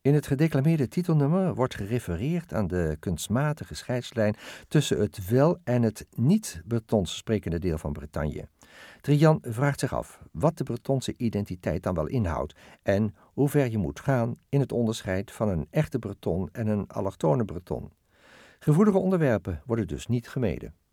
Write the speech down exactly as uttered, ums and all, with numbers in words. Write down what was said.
In het gedeclameerde titelnummer wordt gerefereerd aan de kunstmatige scheidslijn tussen het wel- en het niet-Bretons sprekende deel van Bretagne. Trian vraagt zich af wat de Bretonse identiteit dan wel inhoudt en hoe ver je moet gaan in het onderscheid van een echte Breton en een allochtone Breton. Gevoelige onderwerpen worden dus niet gemeden.